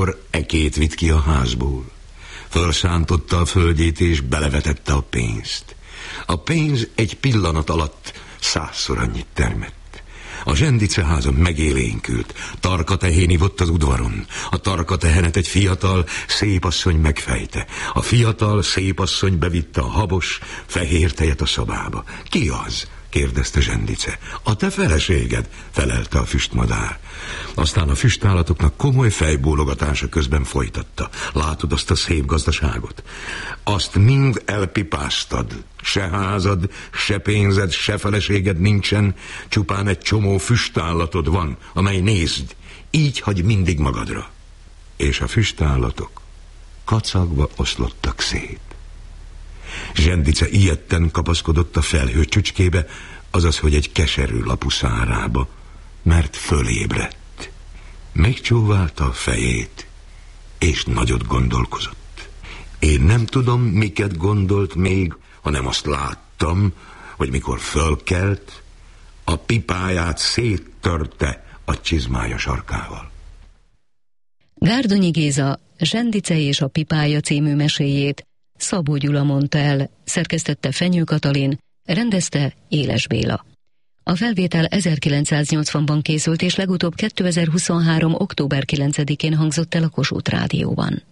Ekét vitt ki a házból. Fölszántotta a földjét és belevetette a pénzt. A pénz egy pillanat alatt 100-szor annyit termett. A zsendice háza megélénkült, tarka tehén ivott az udvaron. A tarka tehenet egy fiatal, szép asszony megfejte. A fiatal, szép asszony bevitte a habos, fehér tejet a szobába. Ki az? kérdezte zsendice. A te feleséged, felelte a füstmadár. Aztán a füstállatoknak komoly fejbólogatása közben folytatta. Látod azt a szép gazdaságot? Azt mind elpipáztad. Se házad, se pénzed, se feleséged nincsen, csupán egy csomó füstállatod van, amely nézd, így hagy mindig magadra. És a füstállatok kacagva oszlottak szét. Zsendice ijedten kapaszkodott a felhő csücskébe, azaz, hogy egy keserű lapú szárába, mert fölébredt. Megcsóválta a fejét, és nagyot gondolkozott. Én nem tudom, miket gondolt még, hanem azt láttam, hogy mikor fölkelt, a pipáját széttörte a csizmája sarkával. Gárdonyi Géza Zsendice és a pipája című meséjét Szabó Gyula mondta el, szerkesztette Fenyő Katalin, rendezte Éles Béla. A felvétel 1980-ban készült, és legutóbb 2023. október 9-én hangzott el a Kossuth Rádióban.